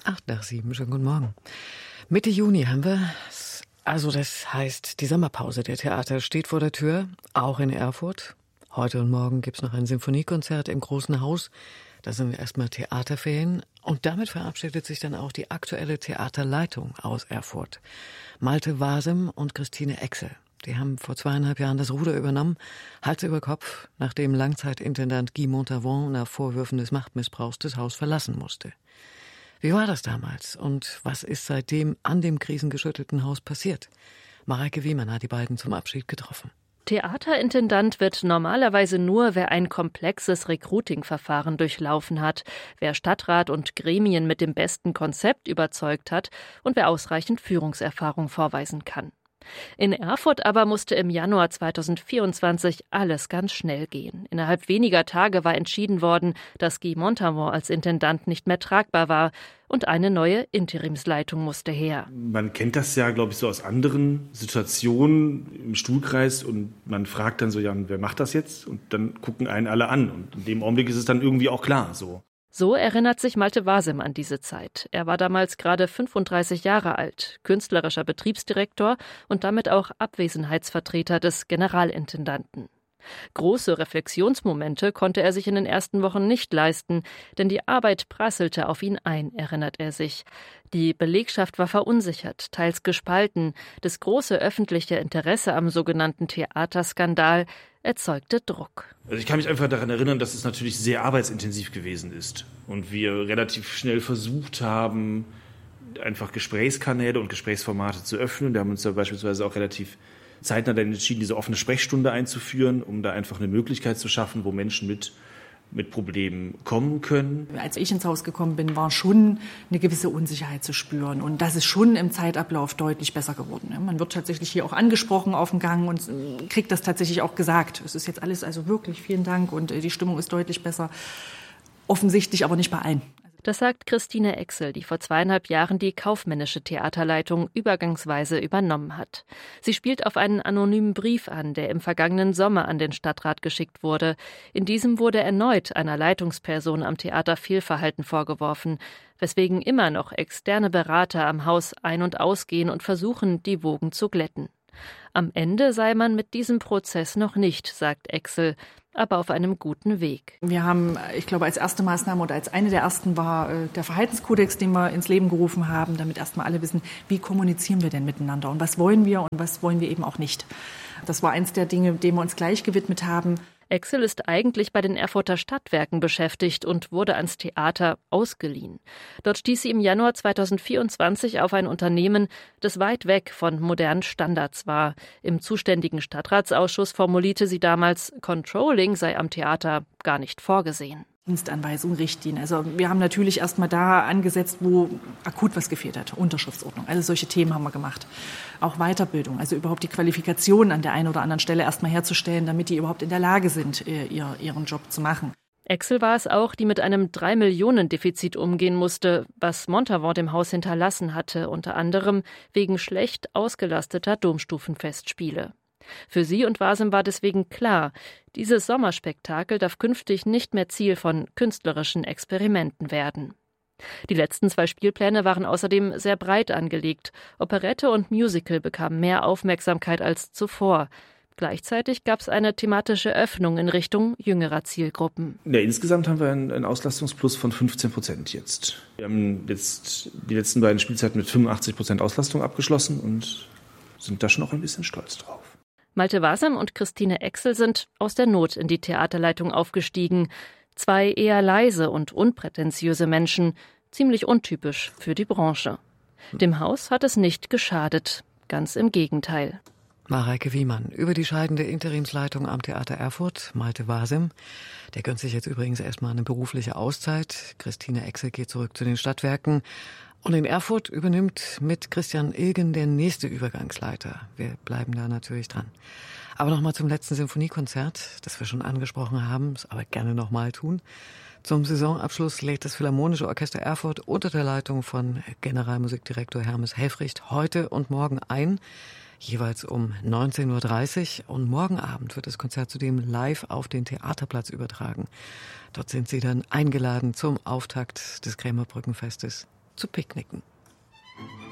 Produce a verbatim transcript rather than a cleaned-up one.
Acht nach sieben, schönen guten Morgen. Mitte Juni haben wir, also das heißt, die Sommerpause der Theater steht vor der Tür, auch in Erfurt. Heute und morgen gibt's noch ein Sinfoniekonzert im Großen Haus. Da sind wir erstmal Theaterferien. Und damit verabschiedet sich dann auch die aktuelle Theaterleitung aus Erfurt. Malte Wasem und Christine Exel. Die haben vor zweieinhalb Jahren das Ruder übernommen, Hals über Kopf, nachdem Langzeitintendant Guy Montavon nach Vorwürfen des Machtmissbrauchs das Haus verlassen musste. Wie war das damals und was ist seitdem an dem krisengeschüttelten Haus passiert? Mareike Wiemann hat die beiden zum Abschied getroffen. Theaterintendant wird normalerweise nur, wer ein komplexes Recruiting-Verfahren durchlaufen hat, wer Stadtrat und Gremien mit dem besten Konzept überzeugt hat und wer ausreichend Führungserfahrung vorweisen kann. In Erfurt aber musste im Januar zweitausendvierundzwanzig alles ganz schnell gehen. Innerhalb weniger Tage war entschieden worden, dass Guy Montavon als Intendant nicht mehr tragbar war und eine neue Interimsleitung musste her. Man kennt das ja, glaube ich, so aus anderen Situationen im Stuhlkreis und man fragt dann so, ja, wer macht das jetzt? Und dann gucken einen alle an und in dem Augenblick ist es dann irgendwie auch klar so. So erinnert sich Malte Wasem an diese Zeit. Er war damals gerade fünfunddreißig Jahre alt, künstlerischer Betriebsdirektor und damit auch Abwesenheitsvertreter des Generalintendanten. Große Reflexionsmomente konnte er sich in den ersten Wochen nicht leisten, denn die Arbeit prasselte auf ihn ein, erinnert er sich. Die Belegschaft war verunsichert, teils gespalten. Das große öffentliche Interesse am sogenannten Theaterskandal erzeugte Druck. Also ich kann mich einfach daran erinnern, dass es natürlich sehr arbeitsintensiv gewesen ist und wir relativ schnell versucht haben, einfach Gesprächskanäle und Gesprächsformate zu öffnen. Wir haben uns da beispielsweise auch relativ zeitnah dann entschieden, diese offene Sprechstunde einzuführen, um da einfach eine Möglichkeit zu schaffen, wo Menschen mit mit Problemen kommen können. Als ich ins Haus gekommen bin, war schon eine gewisse Unsicherheit zu spüren. Und das ist schon im Zeitablauf deutlich besser geworden. Man wird tatsächlich hier auch angesprochen auf dem Gang und kriegt das tatsächlich auch gesagt. Es ist jetzt alles also wirklich, vielen Dank und die Stimmung ist deutlich besser. Offensichtlich aber nicht bei allen. Das sagt Christine Exel, die vor zweieinhalb Jahren die kaufmännische Theaterleitung übergangsweise übernommen hat. Sie spielt auf einen anonymen Brief an, der im vergangenen Sommer an den Stadtrat geschickt wurde. In diesem wurde erneut einer Leitungsperson am Theater Fehlverhalten vorgeworfen, weswegen immer noch externe Berater am Haus ein- und ausgehen und versuchen, die Wogen zu glätten. Am Ende sei man mit diesem Prozess noch nicht, sagt Exel, aber auf einem guten Weg. Wir haben, ich glaube, als erste Maßnahme oder als eine der ersten war äh, der Verhaltenskodex, den wir ins Leben gerufen haben, damit erstmal alle wissen, wie kommunizieren wir denn miteinander und was wollen wir und was wollen wir eben auch nicht. Das war eins der Dinge, dem wir uns gleich gewidmet haben. Exel ist eigentlich bei den Erfurter Stadtwerken beschäftigt und wurde ans Theater ausgeliehen. Dort stieß sie im Januar zweitausendvierundzwanzig auf ein Unternehmen, das weit weg von modernen Standards war. Im zuständigen Stadtratsausschuss formulierte sie damals, Controlling sei am Theater gar nicht vorgesehen. Dienstanweisung, Richtlinien. Also wir haben natürlich erst mal da angesetzt, wo akut was gefehlt hat. Unterschriftsordnung. Also solche Themen haben wir gemacht. Auch Weiterbildung, also überhaupt die Qualifikation an der einen oder anderen Stelle erst mal herzustellen, damit die überhaupt in der Lage sind, ihr, ihren Job zu machen. Exel war es auch, die mit einem drei Millionen Defizit umgehen musste, was Montavon dem Haus hinterlassen hatte, unter anderem wegen schlecht ausgelasteter Domstufenfestspiele. Für sie und Wasem war deswegen klar, dieses Sommerspektakel darf künftig nicht mehr Ziel von künstlerischen Experimenten werden. Die letzten zwei Spielpläne waren außerdem sehr breit angelegt. Operette und Musical bekamen mehr Aufmerksamkeit als zuvor. Gleichzeitig gab es eine thematische Öffnung in Richtung jüngerer Zielgruppen. Ja, insgesamt haben wir einen, einen Auslastungsplus von fünfzehn Prozent jetzt. Wir haben jetzt die letzten beiden Spielzeiten mit fünfundachtzig Prozent Auslastung abgeschlossen und sind da schon auch ein bisschen stolz drauf. Malte Wasem und Christine Exel sind aus der Not in die Theaterleitung aufgestiegen. Zwei eher leise und unprätentiöse Menschen, ziemlich untypisch für die Branche. Dem Haus hat es nicht geschadet, ganz im Gegenteil. Mareike Wiemann über die scheidende Interimsleitung am Theater Erfurt, Malte Wasem. Der gönnt sich jetzt übrigens erstmal eine berufliche Auszeit. Christine Exel geht zurück zu den Stadtwerken. Und in Erfurt übernimmt mit Christian Ilgen der nächste Übergangsleiter. Wir bleiben da natürlich dran. Aber nochmal zum letzten Sinfoniekonzert, das wir schon angesprochen haben, es aber gerne nochmal tun. Zum Saisonabschluss lädt das Philharmonische Orchester Erfurt unter der Leitung von Generalmusikdirektor Hermes Helfrich heute und morgen ein, jeweils um neunzehn Uhr dreißig. Und morgen Abend wird das Konzert zudem live auf den Theaterplatz übertragen. Dort sind Sie dann eingeladen zum Auftakt des Krämerbrückenfestes. zu picknicken.